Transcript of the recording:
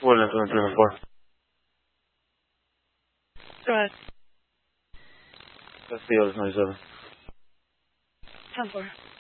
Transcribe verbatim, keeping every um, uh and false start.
Well, into implement four. Go ahead. That's the other ninety-seven. ten four.